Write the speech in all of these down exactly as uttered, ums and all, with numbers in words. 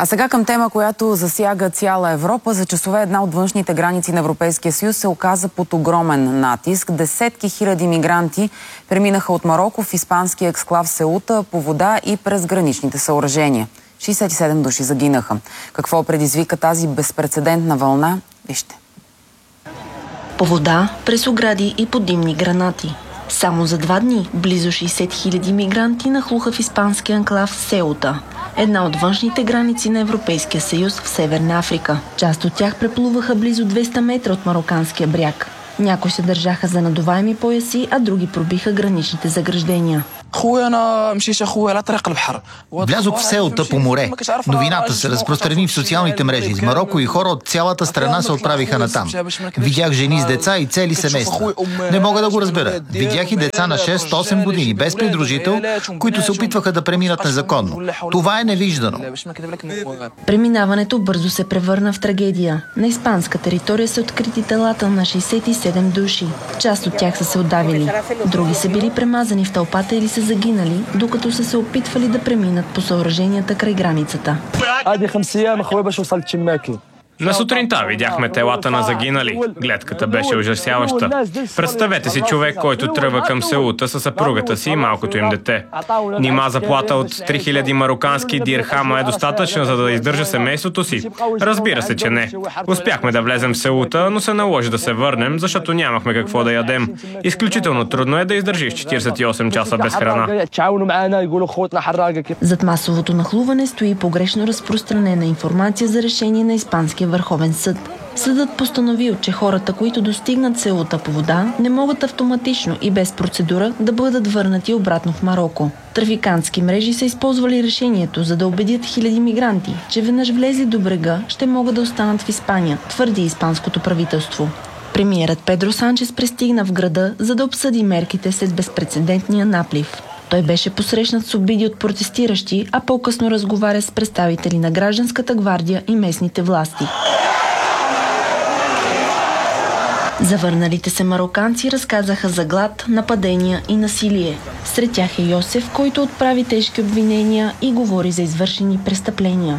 А сега към тема, която засяга цяла Европа. За часове една от външните граници на Европейския съюз се оказа под огромен натиск. Десетки хиляди мигранти преминаха от Мароко в испанския ексклав Сеута по вода и през граничните съоръжения. шейсет и седем души загинаха. Какво предизвика тази безпрецедентна вълна? Вижте. По вода, през огради и под димни гранати. Само за два дни близо шейсет хиляди мигранти нахлуха в испанския анклав Сеута, една от външните граници на Европейския съюз в Северна Африка. Част от тях преплуваха близо двеста метра от мароканския бряг. Някои се държаха за надуваеми пояси, а други пробиха граничните заграждения. Влязох в Сеута по море. Новината се разпространи в социалните мрежи из Мароко и хора от цялата страна се отправиха натам. Видях жени с деца и цели семейства. Не мога да го разбера. Видях и деца на шест-осем години, без придружител, които се опитваха да преминат незаконно. Това е невиждано. Преминаването бързо се превърна в трагедия. На испанска територия са открити телата на шейсет и седем души. Част от тях са се удавили. Други са били премазани в тълпата или са загинали, докато са се опитвали да преминат по съоръженията край границата. На сутринта видяхме телата на загинали. Гледката беше ужасяваща. Представете си човек, който тръгва към Сеута със съпругата си и малкото им дете. Нима заплата от три хиляди марокански дирхама е достатъчна, за да издържа семейството си? Разбира се, че не. Успяхме да влезем в Сеута, но се наложи да се върнем, защото нямахме какво да ядем. Изключително трудно е да издържиш четиридесет и осем часа без храна. Зад масовото нахлуване стои погрешно разпространена информация за решение на испанския Върховен съд. Съдът постановил, че хората, които достигнат Сеута по вода, не могат автоматично и без процедура да бъдат върнати обратно в Мароко. Трафикантски мрежи са използвали решението, за да убедят хиляди мигранти, че веднъж влезли до брега, ще могат да останат в Испания, твърди испанското правителство. Премиерът Педро Санчес пристигна в града, за да обсъди мерките след безпрецедентния наплив. Той беше посрещнат с обиди от протестиращи, а по-късно разговаря с представители на гражданската гвардия и местните власти. Завърналите се мароканци разказаха за глад, нападения и насилие. Сред тях е Йосеф, който отправи тежки обвинения и говори за извършени престъпления.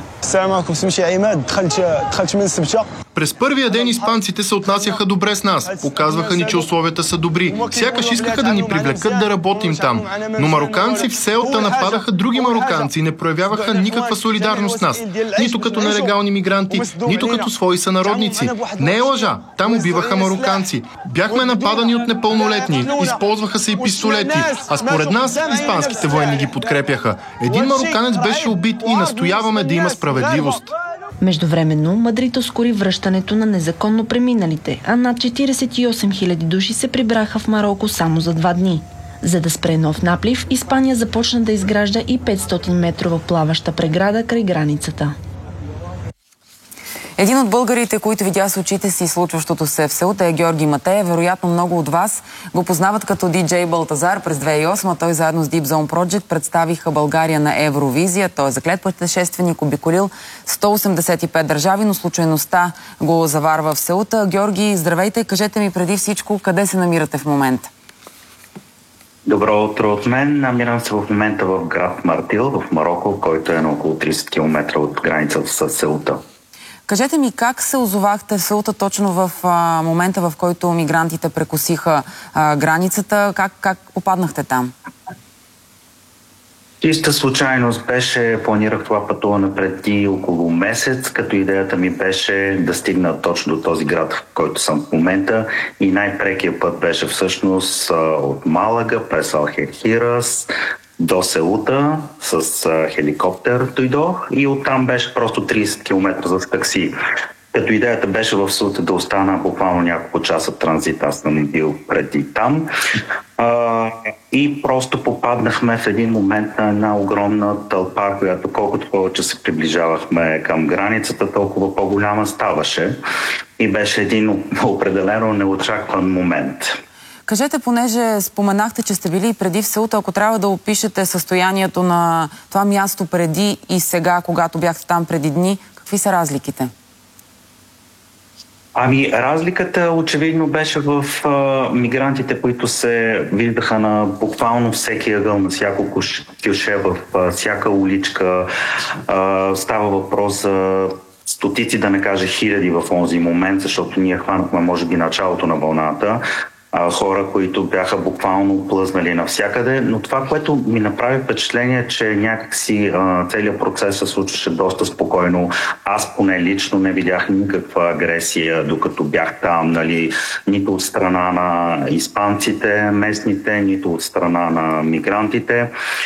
През първия ден испанците се отнасяха добре с нас. Показваха ни, че условията са добри. Сякаш искаха да ни привлекат да работим там. Но мароканци в Сеута нападаха други мароканци и не проявяваха никаква солидарност с нас. Нито като нелегални мигранти, нито като свои сънародници. Не е лъжа. Там убиваха мароканци. Бяхме нападани от непълнолетни. Използваха се и пистолети. А според нас, испанските военни ги подкрепяха. Един мароканец беше убит и настояваме да има справедливост. Междувременно, Мадрид ускори връщането на незаконно преминалите, а над четиридесет и осем хиляди души се прибраха в Мароко само за два дни. За да спре нов наплив, Испания започна да изгражда и петстотин метрова плаваща преграда край границата. Един от българите, които видя с очите си случващото се в Сеута, е Георги Матеев. Вероятно много от вас го познават като диджей Балтазар. През две хиляди и осма той заедно с Deep Zone Project представиха България на Евровизия. Той е заклет пътешественик, обиколил сто осемдесет и пет държави, но случайността го заварва в Сеута. Георги, здравейте! Кажете ми преди всичко, къде се намирате в момента? Добро утро от мен. Намирам се в момента в град Мартил, в Мароко, който е на около тридесет километра от границата с Сеута. Кажете ми, как се озовахте в Сеута точно в а, момента, в който мигрантите прекосиха а, границата? Как, как попаднахте там? Чиста случайност беше, планирах това пътуване преди около месец, като идеята ми беше да стигна точно до този град, в който съм в момента, и най-прекият път беше всъщност от Малага през Алхерхирас до Сеута с а, хеликоптер дойдох и оттам беше просто тридесет километра за такси. Като идеята беше в Сеута да остана буквално няколко часа транзит, аз съм бил преди там. А, и просто попаднахме в един момент на една огромна тълпа, която колкото повече се приближавахме към границата, толкова по-голяма ставаше. И беше един определено неочакван момент. Кажете, понеже споменахте, че сте били преди в Сеута, ако трябва да опишете състоянието на това място преди и сега, когато бяхте там преди дни, какви са разликите? Ами, разликата очевидно беше в а, мигрантите, които се виждаха на буквално всеки ъгъл, на всяко кюше, в а, всяка уличка. А, става въпрос за стотици, да не кажа хиляди в онзи момент, защото ние хванахме, може би, началото на вълната. А, хора, които бяха буквално плъзнали навсякъде, но това, което ми направи впечатление е, че някакси а, целият процес се случваше доста спокойно. Аз поне лично не видях никаква агресия, докато бях там, нали, нито от страна на испанците, местните, нито от страна на мигрантите.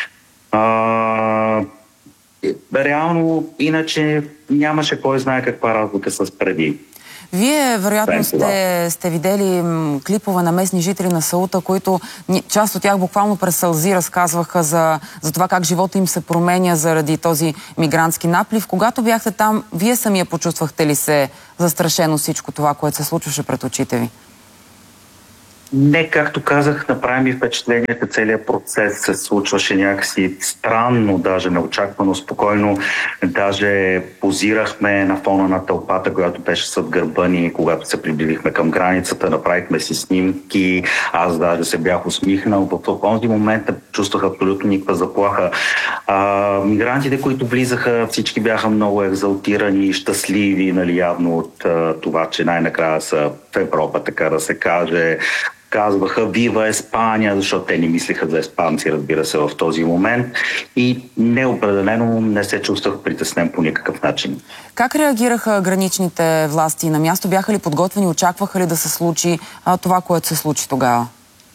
А, реално, иначе нямаше кой знае каква разлика с преди. Вие, вероятно, сте, сте видели м, клипове на местни жители на Сеута, които част от тях буквално през сълзи разказваха за, за това как живота им се променя заради този мигрантски наплив. Когато бяхте там, вие самия почувствахте ли се застрашено всичко това, което се случваше пред очите ви? Не, както казах, направи ми впечатление, че целият процес се случваше някакси странно, даже неочаквано, спокойно. Даже позирахме на фона на тълпата, която беше съд гърба ни, когато се приближихме към границата, направихме си снимки, аз даже се бях усмихнал. В този момент не чувствах абсолютно никаква заплаха. А, мигрантите, които влизаха, всички бяха много екзалтирани, щастливи, нали, явно от а, това, че най-накрая са в Европа, така да се каже. Казваха "Вива Испания", защото те не мислиха за испанци, разбира се, в този момент. И неопределено не се чувствах притеснен по никакъв начин. Как реагираха граничните власти на място? Бяха ли подготвени? Очакваха ли да се случи а, това, което се случи тогава?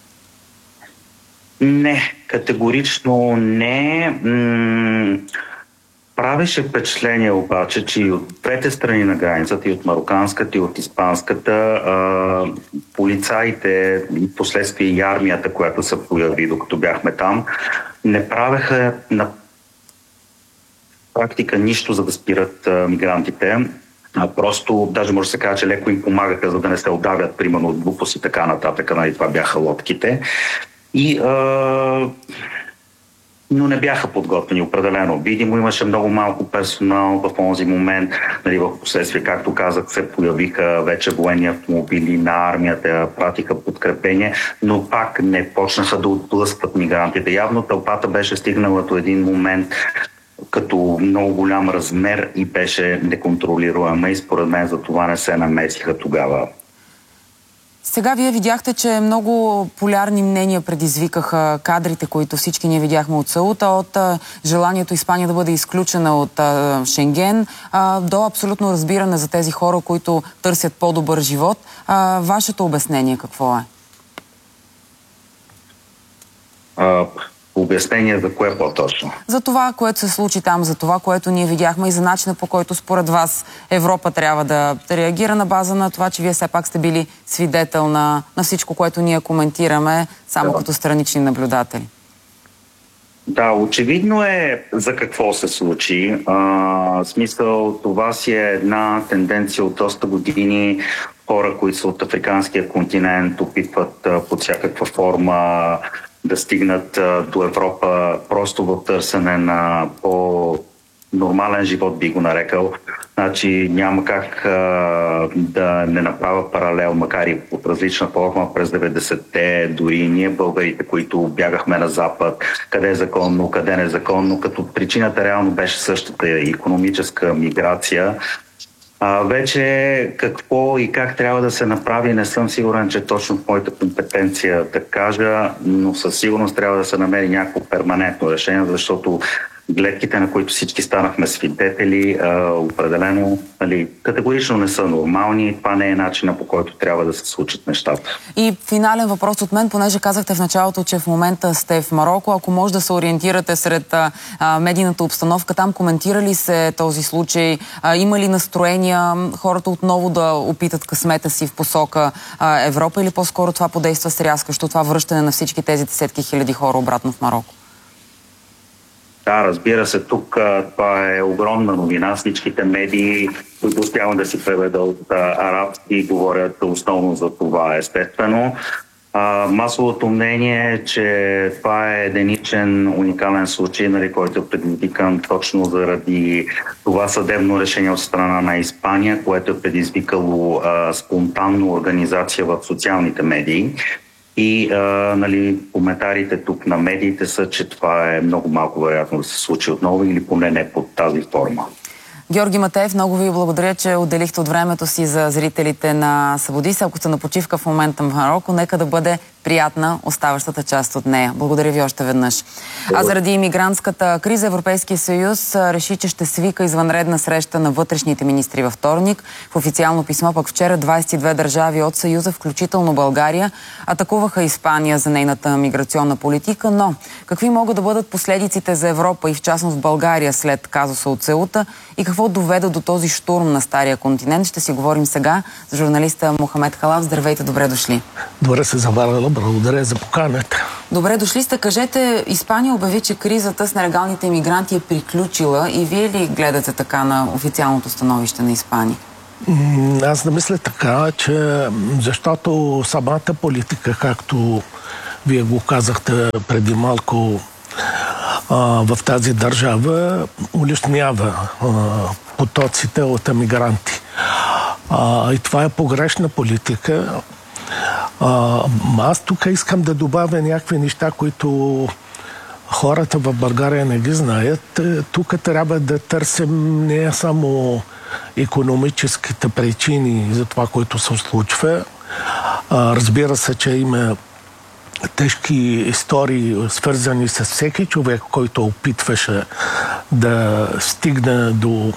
Не, категорично не. М- Правеше впечатление обаче, че и от двете страни на границата, и от мароканската, и от испанската, а, полицаите и последствие и армията, която се появи, докато бяхме там, не правеха на практика нищо, за да спират а, мигрантите. А, просто, даже може да се каже, че леко им помагаха, за да не се отдавят, примерно, от глупост и така нататък. Нали, това бяха лодките. И... А, но не бяха подготвени определено. Видимо имаше много малко персонал в този момент. Нали, в последствие, както казах, се появиха вече военни автомобили на армията, пратиха подкрепение, но пак не почнаха да отблъскват мигрантите. Явно тълпата беше стигнала до един момент като много голям размер и беше неконтролируема и според мен за това не се намесиха тогава. Сега вие видяхте, че много полярни мнения предизвикаха кадрите, които всички ние видяхме от Сеута, от а, желанието Испания да бъде изключена от а, Шенген, а, до абсолютно разбиране за тези хора, които търсят по-добър живот. А, вашето обяснение какво е? А, обяснение за кое по-точно? За това, което се случи там, за това, което ние видяхме и за начина, по който според вас Европа трябва да реагира на база на това, че вие все пак сте били свидетел на, на всичко, което ние коментираме, само да. Като странични наблюдатели. Да, очевидно е за какво се случи. А, в смисъл, това си е една тенденция от доста години. Хора, които са от африканския континент, опитват а, под всякаква форма да стигнат а, до Европа просто в търсене на по-нормален живот, би го нарекал. Значи няма как а, да не направя паралел, макар и под различна форма през деветдесетте, дори ние българите, които бягахме на Запад, къде е законно, къде незаконно, като причината реално беше същата икономическа миграция. А, вече какво и как трябва да се направи, не съм сигурен, че точно в моята компетенция да кажа, но със сигурност трябва да се намери някакво перманентно решение, защото гледките, на които всички станахме свидетели, а, определено, нали, категорично не са нормални. Това не е начинът, по който трябва да се случат нещата. И финален въпрос от мен, понеже казахте в началото, че в момента сте в Мароко. Ако може да се ориентирате сред а, медийната обстановка, там коментира ли се този случай? А, има ли настроения хората отново да опитат късмета си в посока а, Европа или по-скоро това подейства срязкащо, това връщане на всички тези десетки хиляди хора обратно в Мароко? Да, разбира се, тук това е огромна новина. Всичките медии, които успяват да си преведат от арабски, говорят основно за това, естествено. А, масовото мнение е, че това е единичен, уникален случай, нали, който е предизвикан точно заради това съдебно решение от страна на Испания, което е предизвикало а, спонтанна организация в социалните медии. И а, нали, коментарите тук на медиите са, че това е много малко вероятно да се случи отново или поне не под тази форма. Георги Матеев, много ви благодаря, че отделихте от времето си за зрителите на Събуди се. Ако сте на почивка в момента в Мароко, нека да бъде приятна оставащата част от нея. Благодаря ви още веднъж. А заради имигрантската криза Европейския съюз реши, че ще свика извънредна среща на вътрешните министри във вторник. В официално писмо пък вчера двадесет и две държави от Съюза, включително България, атакуваха Испания за нейната миграционна политика. Но какви могат да бъдат последиците за Европа и в частност България след казуса от Сеута и какво доведе до този штурм на Стария континент? Ще си говорим сега с журналиста Мохамед Халав. Здравейте, добре дошли. Добре се заварила, благодаря за поканата. Добре дошли сте. Кажете, Испания обяви, че кризата с нелегалните имигранти е приключила и вие ли гледате така на официалното становище на Испания? Аз не мисля така, че защото самата политика, както вие го казахте преди малко, в тази държава улеснява потоците от емигранти. И това е погрешна политика. Аз тук искам да добавя някакви неща, които хората в България не ги знаят. Тук трябва да търсим не само икономическите причини за това, което се случва. Разбира се, че има тежки истории, свързани с всеки човек, който опитваше да стигне до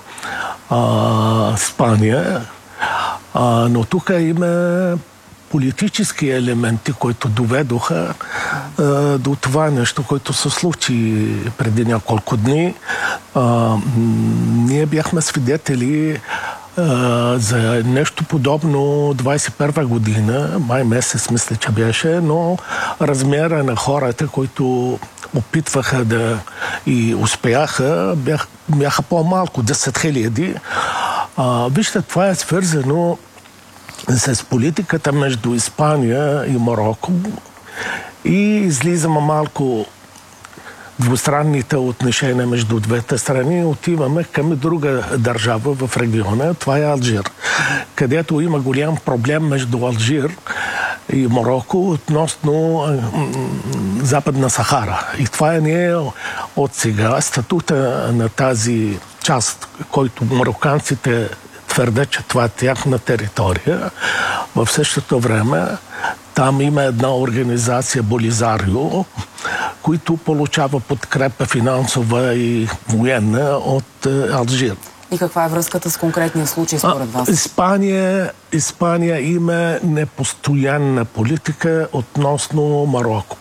а, Испания. А, но тук има политически елементи, които доведоха а, до това нещо, което се случи преди няколко дни. А, ние бяхме свидетели Uh, за нещо подобно двадесет и първа година, май месец мисля, че беше, но размера на хората, които опитваха да и успяха, бях, бяха по-малко, десет хиляди. Uh, вижте, това е свързано с политиката между Испания и Мароко и излизаме малко двустранните отношения между двете страни, отиваме към друга държава в региона, това е Алжир, където има голям проблем между Алжир и Мароко относно Западна Сахара. И това е не от сега. Статута на тази част, който мароканците твърдят, че това е тяхна територия, в същото време там има една организация Болизарио, които получава подкрепа финансова и военна от Алжир. И каква е връзката с конкретния случай според вас? Испания, Испания има непостоянна политика относно Мароко.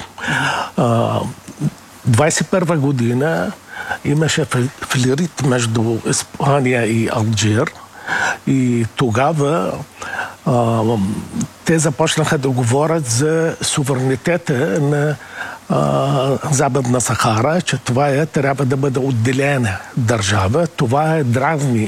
двадесет и първа година имаше флирт между Испания и Алжир и тогава а, те започнаха да говорят за суверенитета на а, Западна Сахара, че това е, трябва да бъде отделена държава. Това е дразни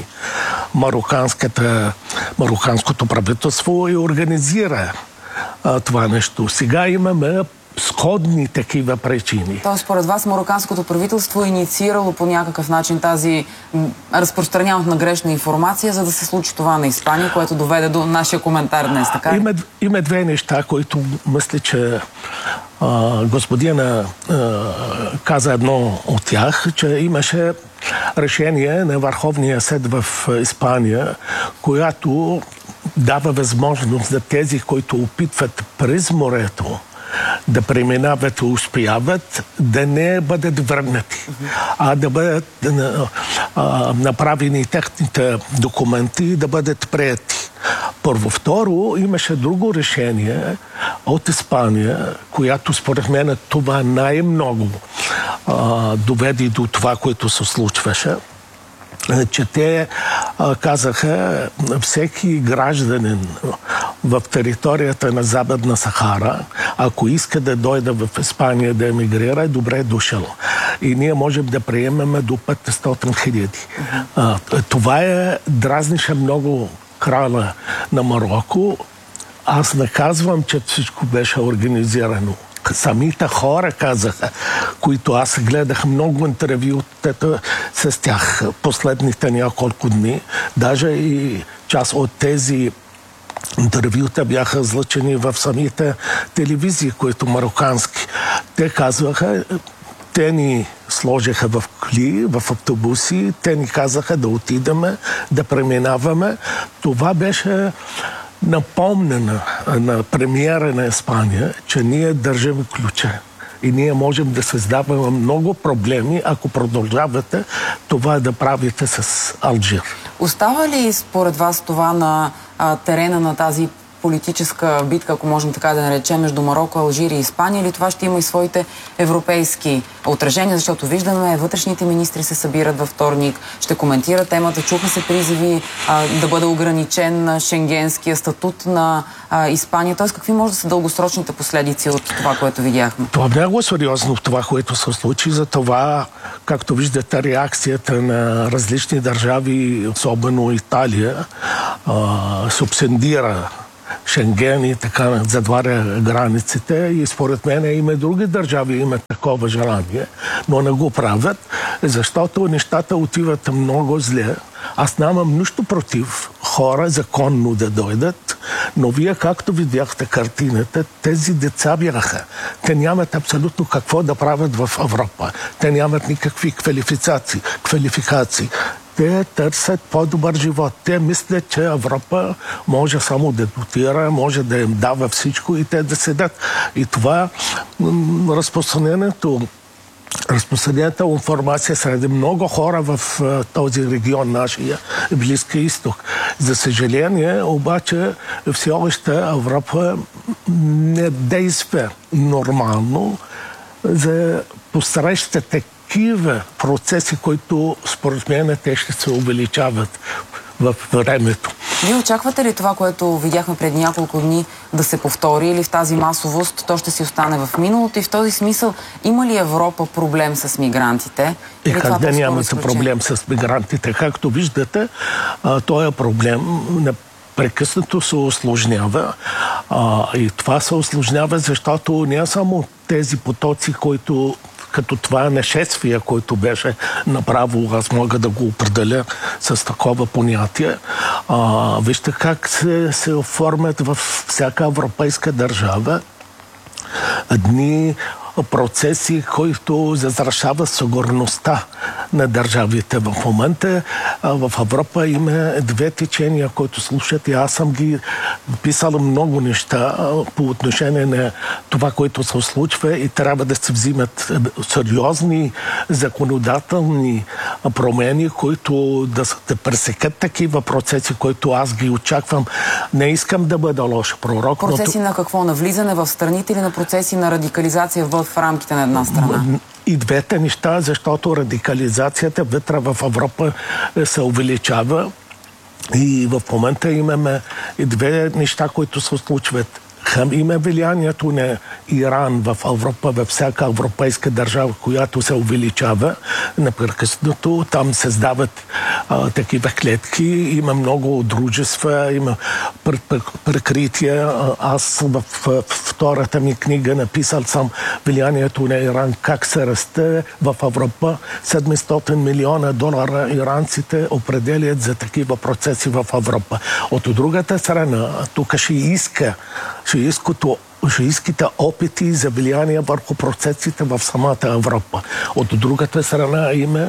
мароканското правителство и организира а, това нещо. Сега имаме сходни такива причини. Тоест, според вас, мароканското правителство е инициирало по някакъв начин тази разпространяването на грешна информация, за да се случи това на Испания, което доведе до нашия коментар днес, така? Има, има две неща, които мисля, че а, господина а, каза едно от тях, че имаше решение на Върховния съд в Испания, която дава възможност за тези, които опитват през морето да преминават и успяват, да не бъдат върнати, а да бъдат а, направени техните документи и да бъдат приети. Първо. Второ, имаше друго решение от Испания, която според мен това най-много а, доведе до това, което се случваше, че те а, казаха, всеки гражданин в територията на Западна Сахара, ако иска да дойде в Испания да емигрира, е добре дошъл. И ние можем да приемем до петстотин хиляди. Това е дразнише много краля на Мароко, аз не казвам, че всичко беше организирано. Самите хора казаха, които аз гледах много интервютата с тях последните няколко дни. Даже и част от тези интервюта бяха излъчени в самите телевизии, които марокански. Те казваха, те ни сложиха в коли, в автобуси, те ни казаха да отидеме, да преминаваме. Това беше напомнена на премиера на Испания, че ние държим ключа. И ние можем да създаваме много проблеми, ако продължавате това да правите с Алжир. Остава ли според вас това на а, терена на тази политическа битка, ако можем така да наречем, между Мароко, Алжир и Испания, или това ще има и своите европейски отражения, защото виждаме, вътрешните министри се събират във вторник, ще коментират темата, чуха се призиви а, да бъде ограничен на шенгенския статут на а, Испания. Т.е. какви може да са дългосрочните последици от това, което видяхме? Това е много сериозно, това, което се случи. За това, както виждате, реакцията на различни държави, особено Италия, а, субсидира Шенген и така затваря границите, и според мен има и други държави имат такова желание, но не го правят, защото нещата отиват много зле. Аз нямам нищо против хора законно да дойдат, но вие както видяхте картината, тези деца бяха. Те нямат абсолютно какво да правят в Европа. Те нямат никакви квалификации. квалификации. Те търсят по-добър живот. Те мислят, че Европа може само да дотира, може да им дава всичко и те да седат. И това разпространението разпространената информация среди много хора в този регион, нашия Близки изток. За съжаление, обаче, все още Европа не действа нормално за посреща такива процеси, които според мен те ще се увеличават в времето. Вие очаквате ли това, което видяхме преди няколко дни, да се повтори, или в тази масовост то ще си остане в миналото? И в този смисъл, има ли Европа проблем с мигрантите? И как да нямате проблем с мигрантите? Както виждате, този проблем непрекъснато се усложнява. И това се усложнява, защото не само тези потоци, които като това нашествие, което беше направо, аз мога да го определя с такова понятие. А, вижте как се, се оформят във всяка европейска държава едни процеси, които застрашават сигурността на държавите. В момента в Европа има две течения, които слушат, и аз съм ги писал много неща по отношение на това, което се случва, и трябва да се взимат сериозни законодателни промени, които да, да пресекат такива процеси, които аз ги очаквам. Не искам да бъда лош пророк. Процеси но... на какво? На влизане в страните или на процеси на радикализация в в рамките на една страна? И двете неща, защото радикализацията вътре в Европа се увеличава, и в момента имаме и две неща, които се случват. Има влиянието на Иран в Европа, във всяка европейска държава, която се увеличава непрекъснато. Там създават а, такива клетки, има много дружества, има прикрития. Аз в, в втората ми книга написал съм влиянието на Иран, как се расте в Европа. седемстотин милиона долара иранците определят за такива процеси в Европа. От другата страна, тук ще иска шиитските опити за влияние върху процесите в самата Европа. От другата страна има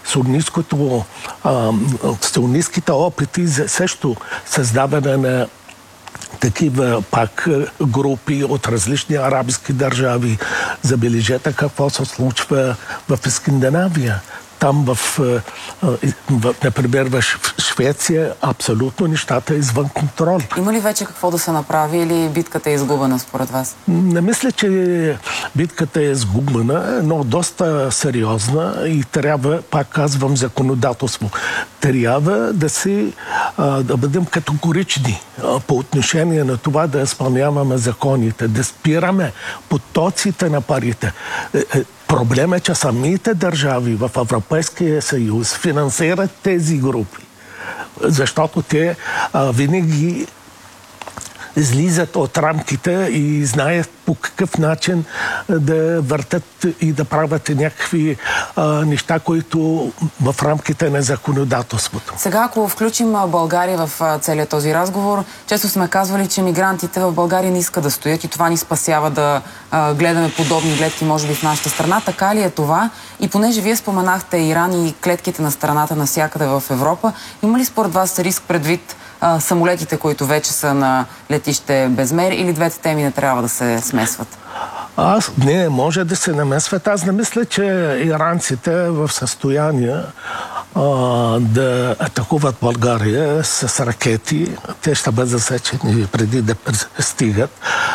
суннитските опити за също създаване на такива пак групи от различни арабски държави. Забележете какво се случва в Скандинавия. Там, в, в, например, в Швеция, абсолютно нещата е извън контрол. Има ли вече какво да се направи, или битката е изгубена според вас? Не мисля, че битката е изгубена, но доста сериозна, и трябва, пак казвам, законодателство. Трябва да си да бъдем категорични по отношение на това да изпълняваме законите, да спираме потоците на парите. Проблем е, че самите държави в Европейския съюз финансират тези групи, защото те а, винаги излизат от рамките и знаят по какъв начин да въртат и да правят някакви а, неща, които в рамките на законодателството. Сега, ако включим България в целият този разговор, често сме казвали, че мигрантите в България не искат да стоят и това ни спасява да а, гледаме подобни гледки, може би, в нашата страна. Така ли е това? И понеже вие споменахте Иран и клетките на страната навсякъде в Европа, има ли според вас риск предвид а, самолетите, които вече са на летище Безмер, или двете теми не трябва да се смесват? Аз не, може да се намесват. Аз не мисля, че иранците в състояние а, да атакуват България с ракети. Те ще бъдат засечени преди да стигат.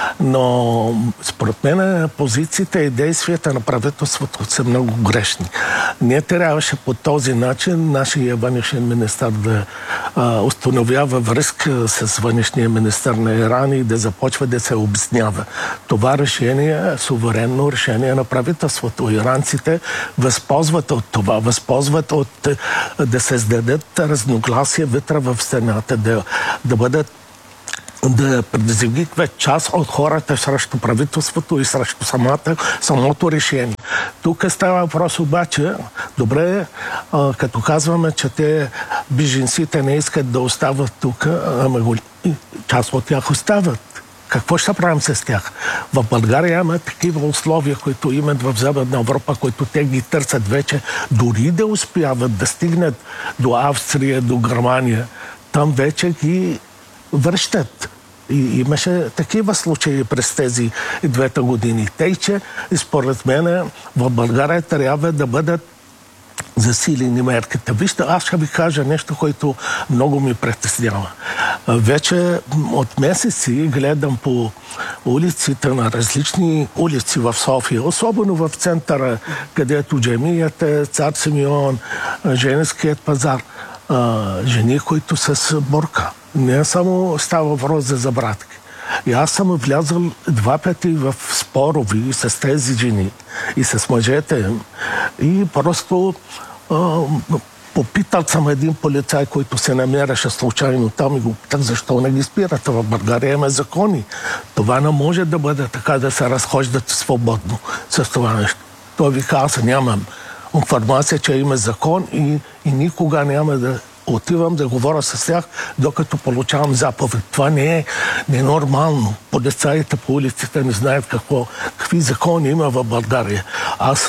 Но според мен позициите и действията на правителството са много грешни. Не трябваше по този начин нашия външен министър да а, установява връзка с външния министър на Иран и да започва да се обяснява. Това решение е суверенно решение на правителството. Иранците възползват от това, възползват от да създадат разногласия вътре в страната, да, да бъдат да предизвикват част от хората срещу правителството и срещу самата, самото решение. Тук става въпрос обаче, добре, а, като казваме, че те бежанците не искат да остават тук, ама част от тях остават. Какво ще правим с тях? В България има такива условия, които имат в Западна Европа, които те ги търсят вече, дори да успяват да стигнат до Австрия, до Германия, там вече ги връщат. И имаше такива случаи през тези двете години. Тъй, че според мен в България трябва да бъдат засилени мерките. Вижте, аз ще ви кажа нещо, което много ми притеснява. Вече от месеци гледам по улиците на различни улици в София, особено в центъра, където джамията, Цар Симеон, женският пазар, жени, които са с бурка. Не само става въпрос за забратки. И аз съм влязъл два пъти в спорови с тези жени и с мъжете им. И просто а, попитал съм един полицай, който се намереше случайно там и го питах, защо не ги спирате. В България има закони. Това не може да бъде така, да се разхождат свободно с това нещо. Той ви каза, нямам информация, че има закон и, и никога няма да отивам да говоря с тях, докато получавам заповед. Това не е ненормално. Полицаите по улиците не знаят какво, какви закони има в България. Аз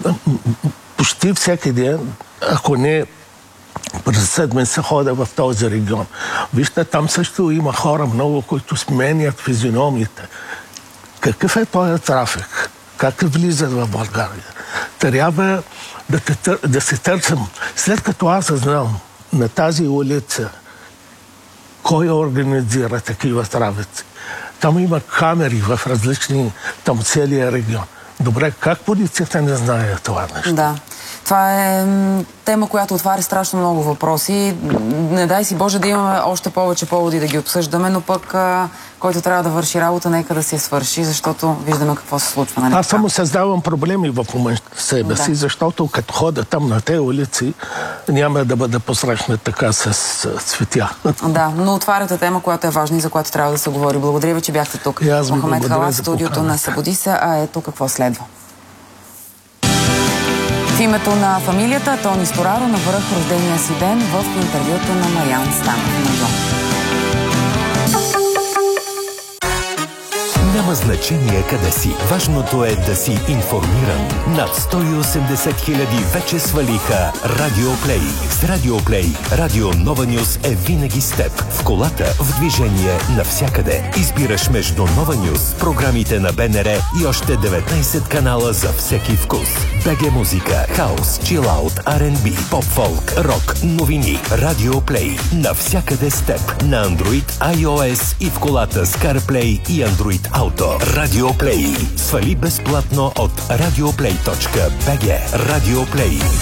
почти всеки ден, ако не през седмица хода в този регион. Вижте, там също има хора много, които сменят физиономите. Какъв е този трафик? Как влизат в България? Трябва да, те, да се търсим. След като аз знам на тази улица кой организира такива трафици. Там има камери в различни, там целия регион. Добре, как полицията не знае това нещо? Да. Това е тема, която отваря страшно много въпроси. Не дай си Боже да имаме още повече поводи да ги обсъждаме, но пък а, който трябва да върши работа, нека да си я свърши, защото виждаме какво се случва. Нали? Аз само създавам проблеми в себе си, да. Защото като хода там на тези улици, няма да бъде посрещнат така с цветя. Да, но отваряте тема, която е важна и за която трябва да се говори. Благодаря ви, че бяхте тук. Мохамед Халат, студиото на Събуди се, а ето какво следва. В името на фамилията Тони Стораро навръх рождения си ден в интервюто на Мариан Станов. Няма значение къде си. Важното е да си информиран. Над сто и осемдесет хиляди вече свалиха Радио Плей. С Радио Плей Радио Нова Нюз е винаги с теб. В колата, в движение, навсякъде. Избираш между Нова Нюз, програмите на БНР и още деветнайсет канала за всеки вкус. БГ музика, хаус, чилаут, Ар енд Би, поп-фолк, рок, новини. Радио Плей. Навсякъде с теб. На Android, iOS и в колата с CarPlay и Android Auto. Радио Плей. Свали безплатно от радиоплей точка би джи. Радио Плей.